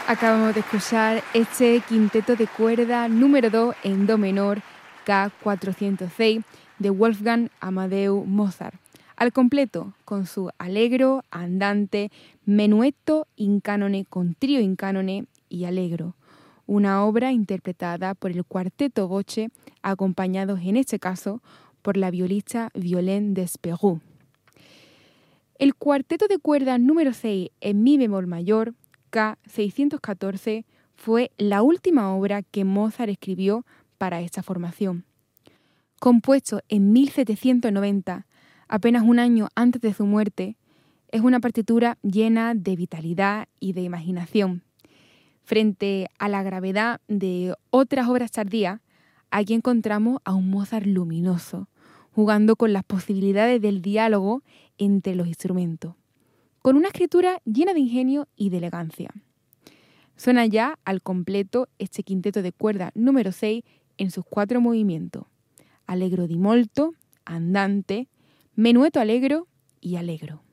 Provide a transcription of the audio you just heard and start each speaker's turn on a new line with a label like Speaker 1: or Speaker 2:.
Speaker 1: Acabamos de escuchar este quinteto de cuerda número 2 en do menor K406 de Wolfgang Amadeus Mozart, al completo con su allegro, andante, menuetto in canone con trío in canone y allegro, una obra interpretada por el cuarteto voce, acompañados en este caso por la violista Violaine Despérou. El cuarteto de cuerda número 6 en mi bemol mayor, K614, fue la última obra que Mozart escribió para esta formación. Compuesto en 1790, apenas un año antes de su muerte, es una partitura llena de vitalidad y de imaginación. Frente a la gravedad de otras obras tardías, aquí encontramos a un Mozart luminoso, jugando con las posibilidades del diálogo entre los instrumentos, con una escritura llena de ingenio y de elegancia. Suena ya al completo este quinteto de cuerda número 6 en sus 4 movimientos: allegro di molto, andante, menuetto allegro y allegro.